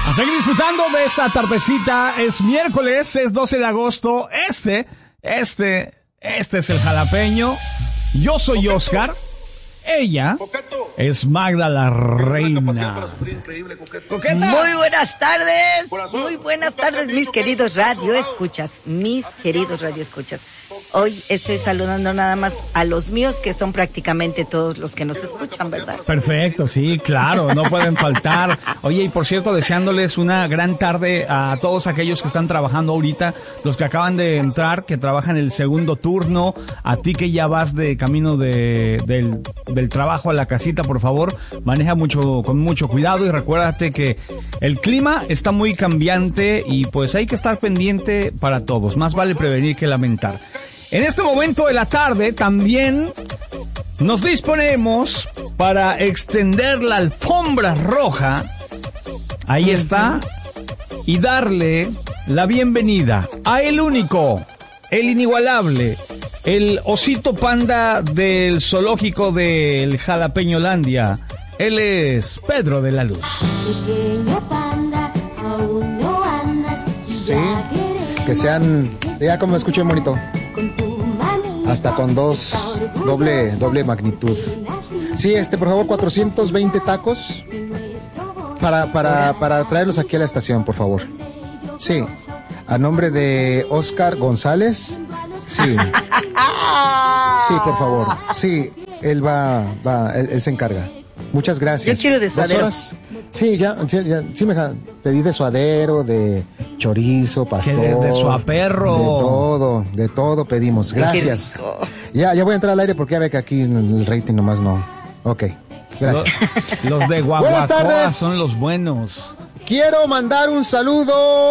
A seguir disfrutando de esta tardecita. Es miércoles, es 12 de agosto. Este es el jalapeño. Yo soy Oscar. Ella es Magda la Reina. Coqueta. Muy buenas tardes, mis queridos radioescuchas. Hoy estoy saludando nada más a los míos, que son prácticamente todos los que nos escuchan, ¿verdad? Perfecto, sí, claro, no pueden faltar. Oye, y por cierto, deseándoles una gran tarde a todos aquellos que están trabajando ahorita, los que acaban de entrar, que trabajan el segundo turno, a ti que ya vas de camino del trabajo a la casita, por favor, maneja con mucho cuidado y recuérdate que el clima está muy cambiante y pues hay que estar pendiente para todos. Más vale prevenir que lamentar. En este momento de la tarde también nos disponemos para extender la alfombra roja. Ahí está. Y darle la bienvenida a el único, el inigualable, el osito panda del zoológico del Jalapeñolandia. Él es Pedro de la Luz. Pequeño panda, aún no andas. Sí, que sean, ya como escuché bonito, hasta con doble magnitud. Sí, por favor, 420 tacos para traerlos aquí a la estación, por favor. Sí, a nombre de Oscar González. Sí, por favor. Sí, él él se encarga. Muchas gracias. Yo quiero de suadero. Sí, sí me pedí de suadero, de chorizo, pastor. De suaperro. De todo pedimos. Gracias. Ya voy a entrar al aire porque ya ve que aquí el rating nomás no. Ok, gracias. Los de Guaguacoa son los buenos. Quiero mandar un saludo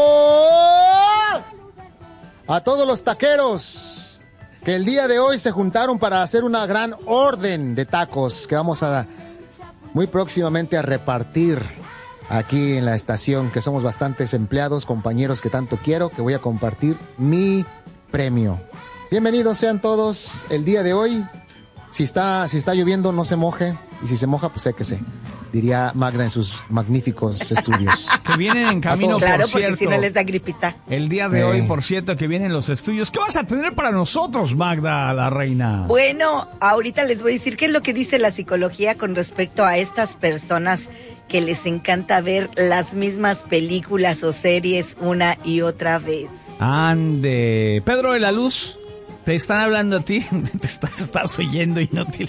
a todos los taqueros que el día de hoy se juntaron para hacer una gran orden de tacos que vamos a muy próximamente a repartir aquí en la estación, que somos bastantes empleados, compañeros que tanto quiero, que voy a compartir mi premio. Bienvenidos sean todos el día de hoy. Si está lloviendo, no se moje, y si se moja, pues séquese, diría Magda en sus magníficos estudios. Que vienen en camino, claro, por cierto. Porque si no les da gripita. El día de hoy, por cierto, que vienen los estudios. ¿Qué vas a tener para nosotros, Magda la Reina? Bueno, ahorita les voy a decir qué es lo que dice la psicología con respecto a estas personas que les encanta ver las mismas películas o series una y otra vez. Ande, Pedro de la Luz, te están hablando a ti, te estás oyendo, inútil.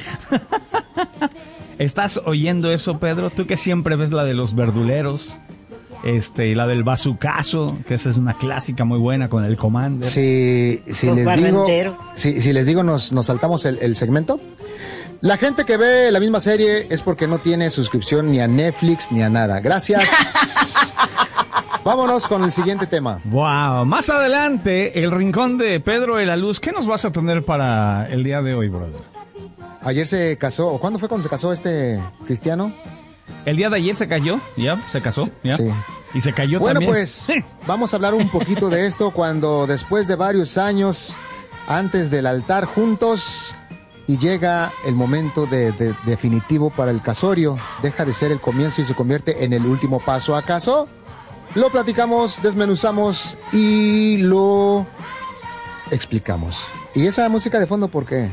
¿Estás oyendo eso, Pedro? Tú que siempre ves la de los verduleros, y la del bazucazo, que esa es una clásica muy buena con el Commander. Si les digo, nos saltamos el segmento. La gente que ve la misma serie es porque no tiene suscripción ni a Netflix ni a nada. Gracias. Vámonos con el siguiente tema. Wow, más adelante, el rincón de Pedro de la Luz. ¿Qué nos vas a tener para el día de hoy, brother? Ayer se casó, ¿o cuándo fue cuando se casó Cristiano? El día de ayer se cayó, se casó, ya. Sí. Y se cayó bueno, también. Bueno, pues, vamos a hablar un poquito de esto cuando después de varios años antes del altar juntos y llega el momento definitivo para el casorio, deja de ser el comienzo y se convierte en el último paso. ¿Acaso? Lo platicamos, desmenuzamos y lo explicamos. ¿Y esa música de fondo por qué?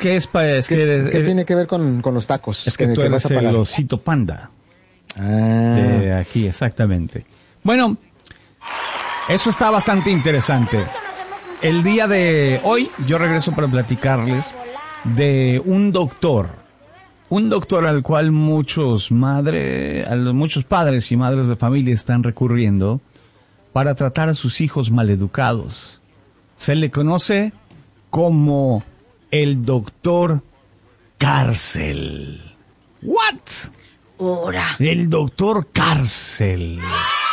¿Qué tiene que ver con los tacos? Es que tú eres el osito panda. De aquí, exactamente. Bueno, eso está bastante interesante. El día de hoy yo regreso para platicarles de un doctor al cual muchos padres y madres de familia están recurriendo para tratar a sus hijos maleducados. Se le conoce como el doctor Cárcel. ¿What? ¡Hora! El doctor Cárcel.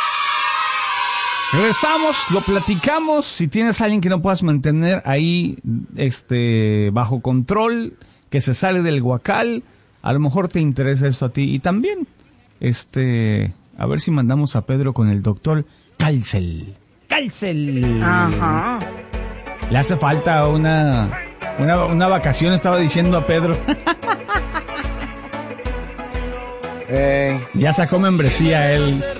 Regresamos, lo platicamos. Si tienes a alguien que no puedas mantener ahí, bajo control, que se sale del guacal, a lo mejor te interesa eso a ti. Y también, a ver si mandamos a Pedro con el doctor Cárcel. ¡Cárcel! Ajá. Le hace falta una vacación, estaba diciendo a Pedro. Ya sacó membresía él.